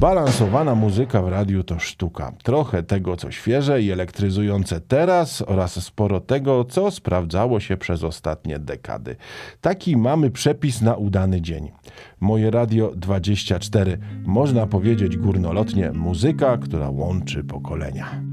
Zbalansowana muzyka w radiu to sztuka. Trochę tego, co świeże i elektryzujące teraz oraz sporo tego, co sprawdzało się przez ostatnie dekady. Taki mamy przepis na udany dzień. Moje Radio 24. Można powiedzieć górnolotnie muzyka, która łączy pokolenia.